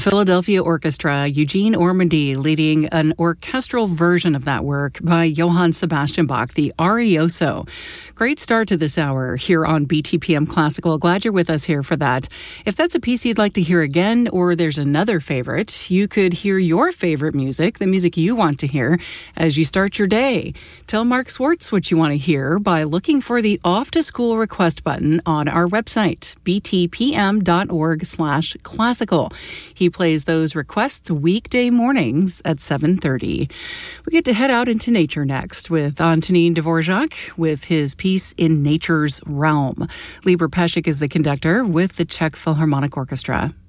Philadelphia Orchestra, Eugene Ormandy leading an orchestral version of that work by Johann Sebastian Bach, the Arioso. Great start to this hour here on BTPM Classical. Glad you're with us here for that. If that's a piece you'd like to hear again, or there's another favorite, you could hear your favorite music, the music you want to hear, as you start your day. Tell Mark Swartz what you want to hear by looking for the Off to School request button on our website, btpm.org/classical. He plays those requests weekday mornings at 7:30. We get to head out into nature next with Antonin Dvorak with his piece In Nature's Realm. Libor Pesek is the conductor with the Czech Philharmonic Orchestra.